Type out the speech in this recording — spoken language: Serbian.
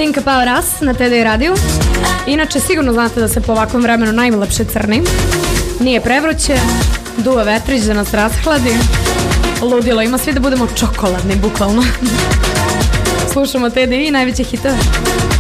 Think About Us na TD radiju. Inače, sigurno znate da se po ovakvom vremenu najlepše crni. Nije prevruće, duva vetrić da nas rashladi. Ludilo, ima svi da budemo čokoladni, bukvalno. Slušamo TD i najveće hitove.